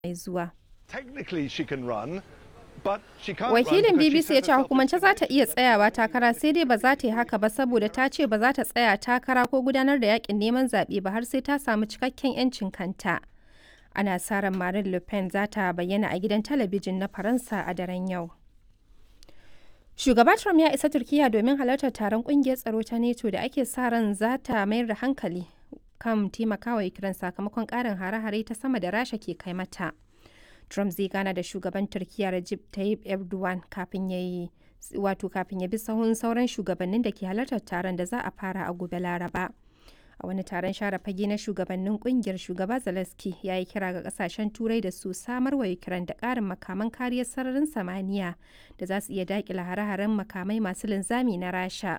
mai zuwa. Technically she can run, but she can't run Wakilin because she BBC set ya ce herself hukumance za ta iya tsayawa takara sai dai ba za ta yi haka ba saboda ta ce ba za ta tsaya takara ko gudanar da yakin neman zaɓe ba har sai ta samu cikakken 'yancin kanta. Ana sa ran Marine Le Pen za ta bayyana a gidan talabijin na Faransa a daren yau. Shugaba Trump ya isa Turkiyya domin halartar taron kungiyar tsaro ta NATO da ake sa ran za ta mayar da hankali kan taimakawa Ukraine sakamakon ƙarin hare-hare ta sama da Rasha ke kai mata. Trump zai gana da shugaban Turkiyya Recep Tayyip Erdogan kafin ya bi sahun sauran shugabannin da ke halartar taron da za a fara a gobe Laraba. A wani taron share fage na shugabannin kungiyar, shugaba Zelensky ya yi kira ga kasashen Turai da su samar wa Ukraine da ƙarin makaman kariyar sararin samaniya da za su iya daƙile hare-haren makamai masu linzami na Rasha.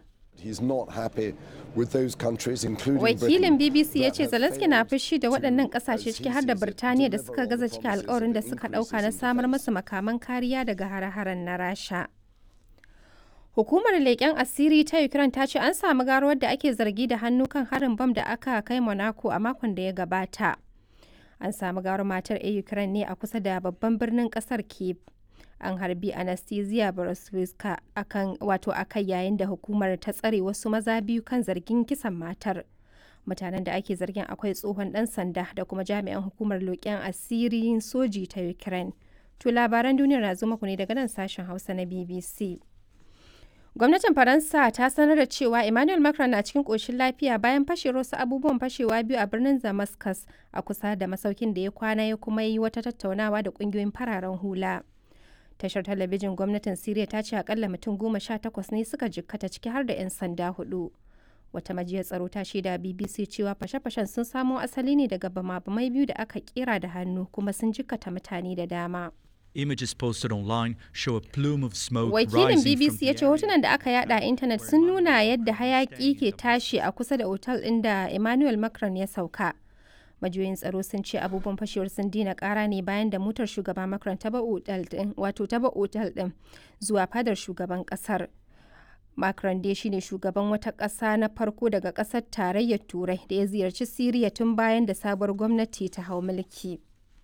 Wakilin BBC ya ce Zelensky na fushi da waɗannan ƙasashe ciki har da Birtaniya da suka gaza cika alkawarin da suka ɗauka na samar masu makaman kariya daga hare-haren na Rasha. Hukumar leƙen asiri ta Ukraine ta ce an samu garuwar da ake zargi da hannu kan harin bam da aka kai Monaco a makon da ya gabata. An samu garuwar matar a Ukraine ne a kusa da babban birnin ƙasar Kyiv. An harbi Anastasia Borowska akai yayin da hukumar ta tsare wasu maza biyu kan zargin kisan matar. Mutanen da ake zargin akwai tsohon ɗan sanda da kuma jami'an hukumar leƙen asirin soji ta Ukraine. To labaran duniyar na zo muku ne daga nan sashen Hausa na BBC. Gwamnatin Faransa ta sanar da cewa Emmanuel Macron na cikin ƙoshin lafiya bayan fashewar wasu abubuwan fashewa biyu a birnin Damascus a kusa da masaukin da ya kwana ya kuma yi wata tattaunawa da ƙungiyoyin fararen hula. Tashar talabijin gwamnatin Siriya ta ce akalla mutum 18 ne suka jikkata ciki har da 'yan sanda 4. Wata majiyar tsaro ta shaida BBC cewa fashe-fashen sun samo asali ne daga bama-bamai biyu da aka kera da hannu kuma sun jikkata mutane da dama. Images posted online show a plume of smoke Wakilin rising BBC from ya the ce hotunan da aka yada a intanet sun nuna yadda hayaki ke tashi a kusa da otal ɗin da Emmanuel Macron ya sauka. Majiyoyin tsaro sun ce abubuwan fashewar sun dina kara ne bayan da motar shugaba Macron ta ba otal ɗin zuwa fadar shugaban ƙasar. Macron dai shine shugaban wata ƙasa na farko daga ƙasar tarayyar Turai da ya ziyarci Siriya tun bayan da sabuwar gwamnati ta hau mulki.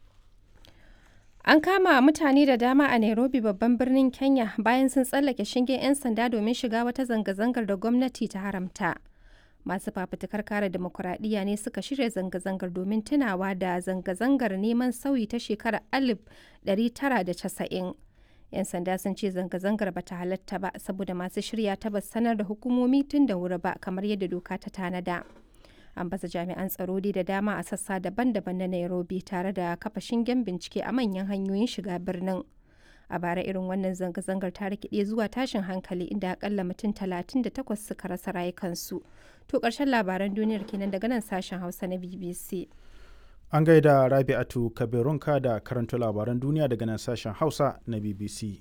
An kama mutane da dama a Nairobi babban birnin Kenya bayan sun tsallake shingen 'yan sanda domin shiga wata zanga-zangar da gwamnati ta haramta. Masu fafutukar kare demokuraɗiyya ne suka shirya zanga-zangar domin tunawa da zanga-zangar neman sauyi ta shekarar 1990. 'Yan sanda sun ce zanga-zangar bata halatta ba saboda masu shirya ta ba sanar da hukumomi tun da wuri ba kamar yadda doka ta tanada. An baza jami'an tsaro da dama a sassa daban-daban na Nairobi tare da kafa shingen bincike a manyan hanyoyin shiga birnin. A bara irin wannan zanga-zangar ta rikide zuwa tashin hankali inda akalla mutum 38 suka rasa rayukansu. To ƙarshen labaran duniyar kenan daga nan sashen Hausa na BBC. An gaida Rabi'atu Kabirunka da karanta labaran duniya daga nan sashen Hausa na BBC.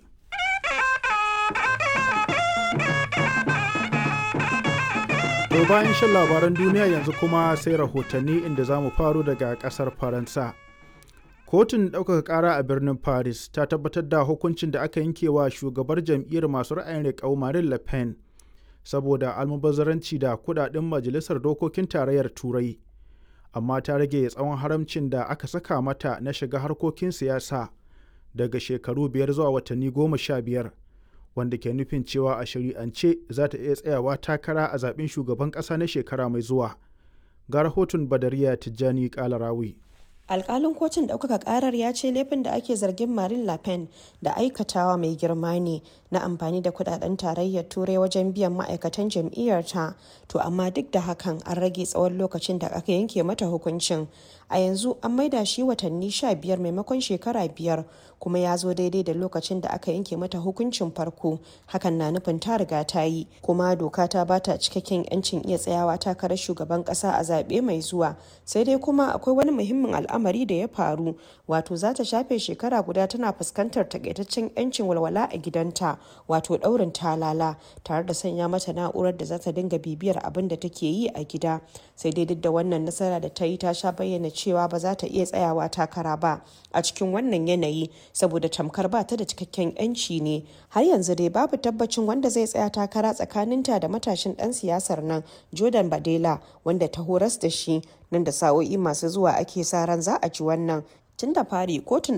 To bayan shan labaran duniya yanzu kuma sai rahotanni inda za mu faro daga ƙasar Faransa. Kotun ɗaukaka ƙara a birnin Paris ta tabbatar da hukuncin da aka yanke wa shugabar jam'iyyar masu ra'ayin riƙau Marine Le Pen saboda almubazzaranci da kuɗaɗen Majalisar Dokokin Tarayyar Turai. Amma ta rage tsawon haramcin da aka saka mata na shiga harkokin siyasa daga shekaru 5 zuwa watanni 15, wanda ke nufin cewa a shari'ance za ta iya tsayawa takara a zaben shugaban ƙasa na shekara mai zuwa. Ga rahoton Badariya Tijjani Kalarawi. Alƙalin kotun ɗaukaka ƙarar ya ce laifin da ake zargin Marine Le Pen da aikatawa mai girma ne na amfani da kudaden tarayyar turai wajen biyan ma'aikatan jam'iyyarta, to amma duk da hakan an rage tsawon lokacin da aka yanke mata hukuncin. A yanzu an maida shi watanni 15 maimakon shekara 5, kuma ya zo daidai da lokacin da aka yanke mata hukuncin farko. Hakan na nufin ta riga ta yi, kuma doka ta bata cikakken 'yancin iya tsayawa takarar shugaban ƙasa a zaɓe mai zuwa. Sai dai kuma akwai wani muhimmin al'amari da ya faru, wato za ta shafe shekara guda tana fuskantar takaitaccen 'yancin walwala a gidanta, wato ɗaurin talala, tare da sanya mata na'urar da za ta dinga bibiyar abin da take yi a gida. Sai dai duk da wannan nasara da ta yi, ta sha bayyana cewa ba za ta iya tsayawa takara ba a cikin wannan yanayi saboda tamkar ba ta da cikakken 'yanci ne. Har yanzu dai babu tabbacin wanda zai tsaya takara tsakaninta da matashin ɗan siyasar nan Jordan Bardella, wanda ta horas da shi. Nan da sa'o'i masu zuwa ake sa ran za a ji wannan. Tun da fari kotun